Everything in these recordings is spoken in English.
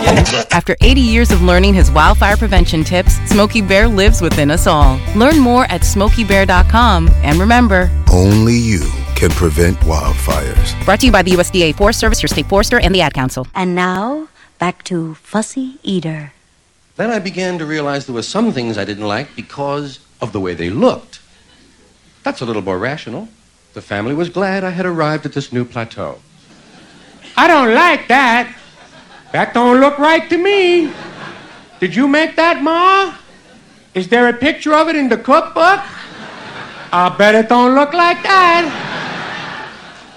After 80 years of learning his wildfire prevention tips, Smokey Bear lives within us all. Learn more at SmokeyBear.com. And remember, only you can prevent wildfires. Brought to you by the USDA Forest Service, your state forester, and the Ad Council. And now, back to Fussy Eater. Then I began to realize there were some things I didn't like because of the way they looked. That's a little more rational. The family was glad I had arrived at this new plateau. I don't like that. That don't look right to me. Did you make that, Ma? Is there a picture of it in the cookbook? I bet it don't look like that.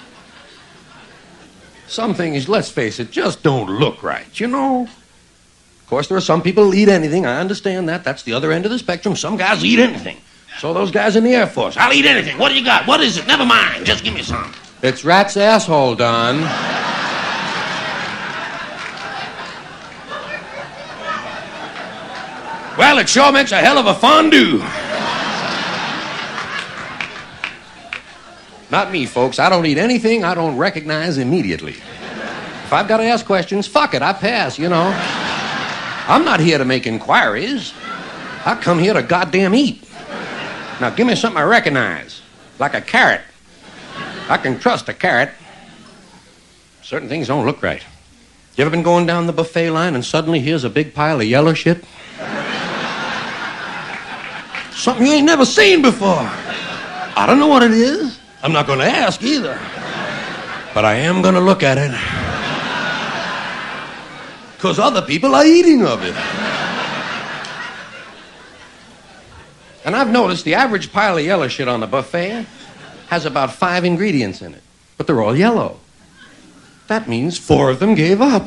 Some things, let's face it, just don't look right, you know? Of course, there are some people who eat anything. I understand that. That's the other end of the spectrum. Some guys eat anything. So those guys in the Air Force, I'll eat anything. What do you got? What is it? Never mind. Just give me some. It's rat's asshole, Don. Well, it sure makes a hell of a fondue. Not me, folks. I don't eat anything I don't recognize immediately. If I've got to ask questions, fuck it, I pass, you know. I'm not here to make inquiries. I come here to goddamn eat. Now, give me something I recognize, like a carrot. I can trust a carrot. Certain things don't look right. You ever been going down the buffet line and suddenly here's a big pile of yellow shit? Something you ain't never seen before. I don't know what it is. I'm not going to ask either. But I am going to look at it. Because other people are eating of it. And I've noticed the average pile of yellow shit on the buffet has about 5 ingredients in it. But they're all yellow. That means 4 of them gave up.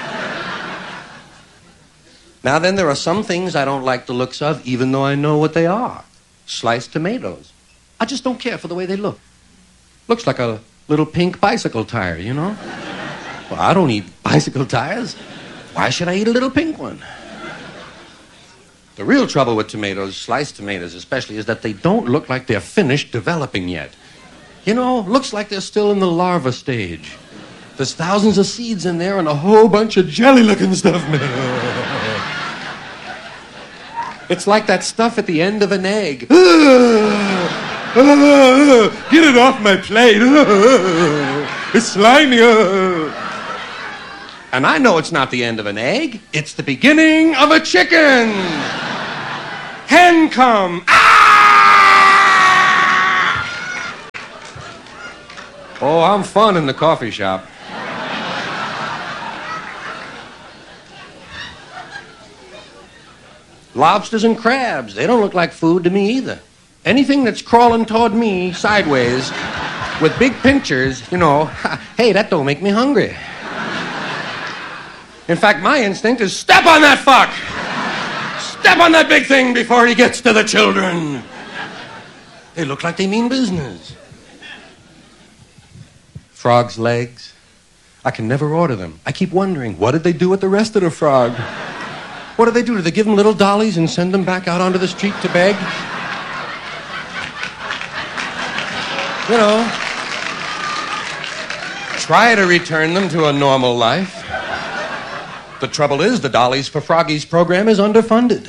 Now then, there are some things I don't like the looks of, even though I know what they are. Sliced tomatoes. I just don't care for the way they look. Looks like a little pink bicycle tire, you know? Well, I don't eat bicycle tires. Why should I eat a little pink one? The real trouble with tomatoes, sliced tomatoes especially, is that they don't look like they're finished developing yet. You know, looks like they're still in the larva stage. There's thousands of seeds in there and a whole bunch of jelly-looking stuff. It's like that stuff at the end of an egg. Get it off my plate. It's slimy. And I know it's not the end of an egg. It's the beginning of a chicken. Hen come. Ah! Oh, I'm fun in the coffee shop. Lobsters and crabs, they don't look like food to me either. Anything that's crawling toward me sideways with big pinchers, you know, hey, that don't make me hungry. In fact, my instinct is step on that fuck! Step on that big thing before he gets to the children. They look like they mean business. Frog's legs. I can never order them. I keep wondering, what did they do with the rest of the frog? What do they do? Do they give them little dollies and send them back out onto the street to beg? You know, try to return them to a normal life. The trouble is, the Dollies for Froggies program is underfunded.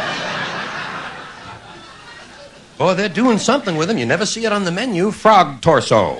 Boy, they're doing something with them. You never see it on the menu. Frog torso.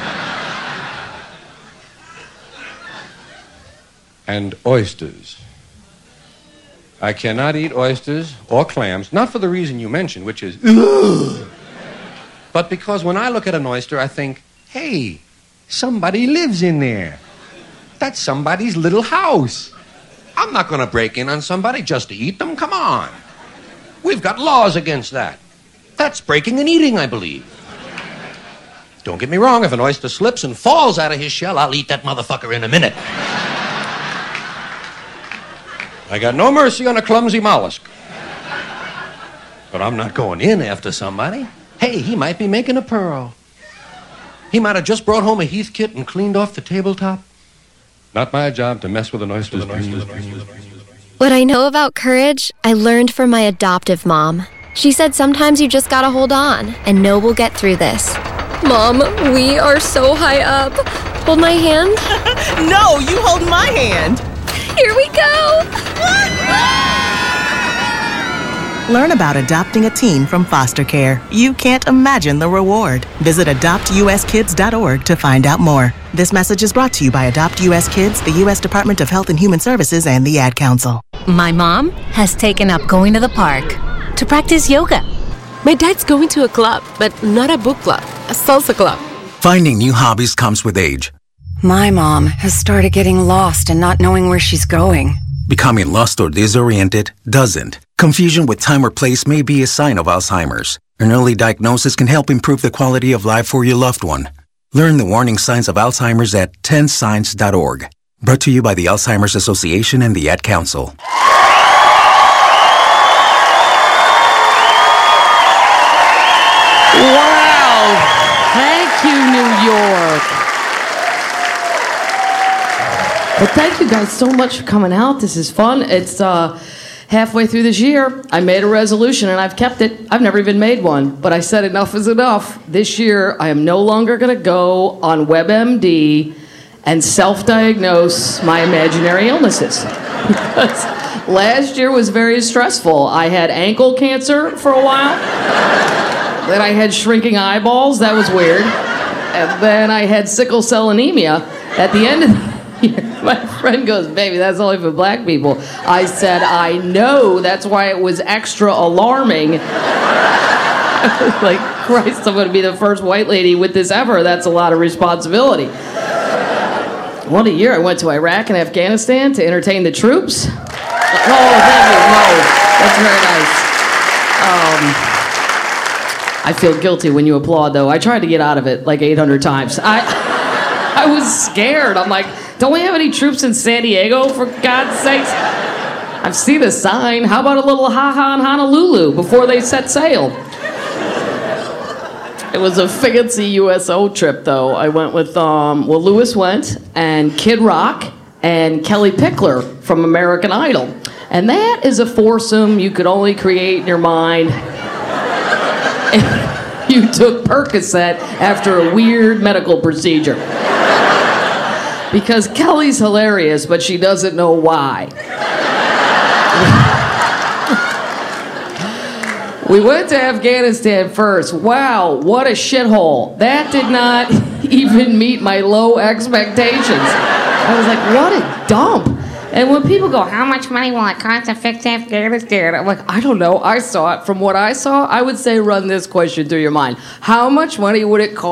And oysters. I cannot eat oysters or clams, not for the reason you mentioned, which is, ugh, but because when I look at an oyster, I think, hey, somebody lives in there. That's somebody's little house. I'm not going to break in on somebody just to eat them. Come on. We've got laws against that. That's breaking and eating, I believe. Don't get me wrong, if an oyster slips and falls out of his shell, I'll eat that motherfucker in a minute. I got no mercy on a clumsy mollusk. But I'm not going in after somebody. Hey, he might be making a pearl. He might have just brought home a Heathkit and cleaned off the tabletop. Not my job to mess with an oyster's dreams. What I know about courage, I learned from my adoptive mom. She said sometimes you just gotta hold on and know we'll get through this. Mom, we are so high up. Hold my hand. No, you hold my hand. Here we go! Learn about adopting a teen from foster care. You can't imagine the reward. Visit adoptuskids.org to find out more. This message is brought to you by Adopt US Kids, the U.S. Department of Health and Human Services, and the Ad Council. My mom has taken up going to the park to practice yoga. My dad's going to a club, but not a book club, a salsa club. Finding new hobbies comes with age. My mom has started getting lost and not knowing where she's going. Becoming lost or disoriented doesn't. Confusion with time or place may be a sign of Alzheimer's. An early diagnosis can help improve the quality of life for your loved one. Learn the warning signs of Alzheimer's at 10signs.org. Brought to you by the Alzheimer's Association and the Ad Council. Wow! Thank you, New York. Well, thank you guys so much for coming out. This is fun. It's halfway through this year. I made a resolution, and I've kept it. I've never even made one, but I said enough is enough. This year, I am no longer going to go on WebMD and self-diagnose my imaginary illnesses. Because last year was very stressful. I had ankle cancer for a while. Then I had shrinking eyeballs. That was weird. And then I had sickle cell anemia. At the end of the year, my friend goes, "Baby, that's only for black people." I said, "I know. That's why it was extra alarming." Like, Christ, I'm going to be the first white lady with this ever. That's a lot of responsibility. What a year. I went to Iraq and Afghanistan to entertain the troops. Oh, thank you. No, that's very nice. I feel guilty when you applaud, though. I tried to get out of it like 800 times. I was scared. I'm like, don't we have any troops in San Diego, for God's sakes? I've seen a sign. How about a little ha-ha in Honolulu before they set sail? It was a fancy USO trip, though. I went with, Lewis went, and Kid Rock, and Kelly Pickler from American Idol. And that is a foursome you could only create in your mind if you took Percocet after a weird medical procedure. Because Kelly's hilarious, but she doesn't know why. We went to Afghanistan first. Wow, what a shithole. That did not even meet my low expectations. I was like, what a dump. And when people go, how much money will it cost to fix Afghanistan? I'm like, I don't know. I saw it. From what I saw, I would say run this question through your mind. How much money would it cost